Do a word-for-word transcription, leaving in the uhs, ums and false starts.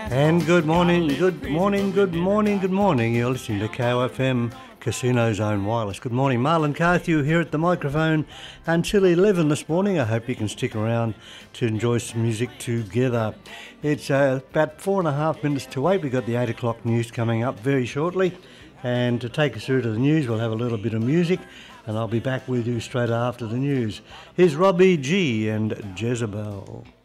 And good morning, good morning, good morning, good morning. You're listening to K O F M Casino Zone Wireless. Good morning, Marlon Carthew here at the microphone until eleven this morning. I hope you can stick around to enjoy some music together. It's uh, about four and a half minutes to eight. We've got the eight o'clock news coming up very shortly. And to take us through to the news, we'll have a little bit of music, and I'll be back with you straight after the news. Here's Robbie G and Jezebel.